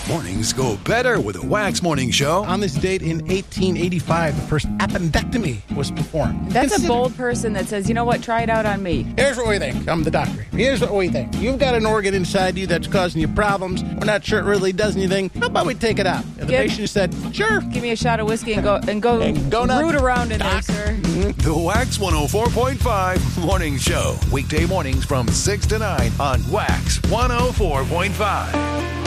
Mornings go better with a Wax Morning Show. On this date in 1885, the first appendectomy was performed. That's a bold person that says, you know what, try it out on me. Here's what we think. I'm the doctor. Here's what we think. You've got an organ inside you that's causing you problems. We're not sure it really does anything. How about we take it out? And the patient said, sure. Give me a shot of whiskey and go root around in there, sir. The Wax 104.5 Morning Show. Weekday mornings from 6 to 9 on Wax 104.5.